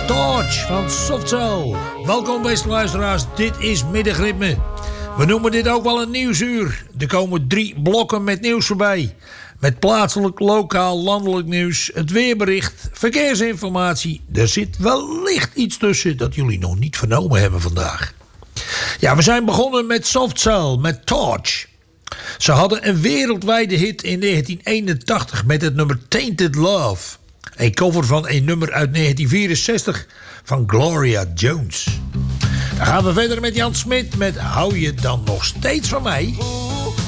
Torch van Softcell. Welkom beste luisteraars, dit is Middagritme. We noemen dit ook wel een nieuwsuur. Er komen 3 blokken met nieuws voorbij. Met plaatselijk, lokaal, landelijk nieuws, het weerbericht, verkeersinformatie. Er zit wellicht iets tussen dat jullie nog niet vernomen hebben vandaag. Ja, we zijn begonnen met Softcell, met Torch. Ze hadden een wereldwijde hit in 1981 met het nummer Tainted Love. Een cover van een nummer uit 1964 van Gloria Jones. Dan gaan we verder met Jan Smit met Hou je dan nog steeds van mij?